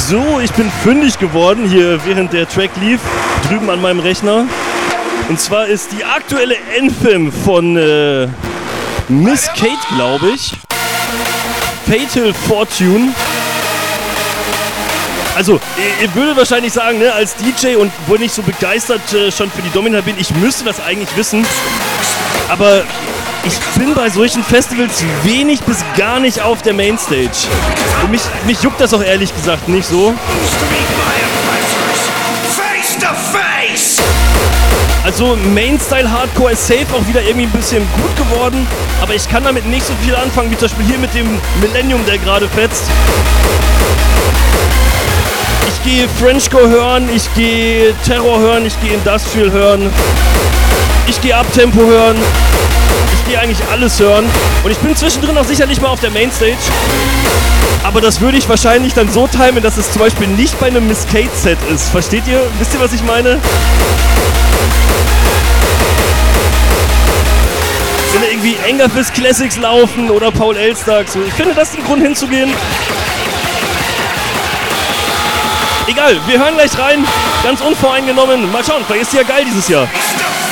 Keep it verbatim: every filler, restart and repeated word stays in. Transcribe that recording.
So, ich bin fündig geworden hier, während der Track lief, drüben an meinem Rechner. Und zwar ist die aktuelle Anthem von äh, Miss Kate, glaube ich. Fatal Fortune. Also, ihr, ihr würdet wahrscheinlich sagen, ne, als D J und wo ich nicht so begeistert äh, schon für die Domina bin, ich müsste das eigentlich wissen. Aber ich bin bei solchen Festivals wenig bis gar nicht auf der Mainstage. Und mich, mich juckt das auch ehrlich gesagt nicht so. Also Mainstyle Hardcore ist safe auch wieder irgendwie ein bisschen gut geworden, aber ich kann damit nicht so viel anfangen, wie zum Beispiel hier mit dem Millennium, der gerade fetzt. Ich gehe Frenchcore hören, ich gehe Terror hören, ich gehe Industrial hören, ich gehe Uptempo hören, ich gehe eigentlich alles hören und ich bin zwischendrin auch sicherlich mal auf der Mainstage, aber das würde ich wahrscheinlich dann so timen, dass es zum Beispiel nicht bei einem Miss Kate Set ist. Versteht ihr? Wisst ihr, was ich meine? Wenn da irgendwie Engerfist Classics laufen oder Paul Elstak, so. Ich finde, das ist ein Grund hinzugehen. Egal, wir hören gleich rein. Ganz unvoreingenommen. Mal schauen, vielleicht ist die ja geil dieses Jahr.